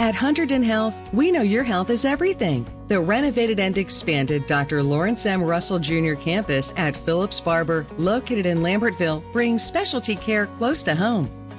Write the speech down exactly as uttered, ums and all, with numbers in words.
At Hunterdon Health, we know your health is everything. The renovated and expanded Doctor Lawrence M. Russell Junior campus at Phillips Barber, located in Lambertville, brings specialty care close to home.